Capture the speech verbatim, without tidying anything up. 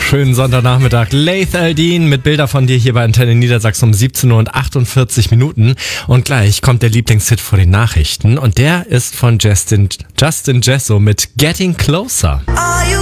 Schönen Sonntagnachmittag. Laith Al-Deen mit Bilder von dir hier bei Antenne Niedersachsen um siebzehn Uhr und achtundvierzig Minuten. Und gleich kommt der Lieblingshit vor den Nachrichten. Und der ist von Justin, Justin Jesso mit Getting Closer.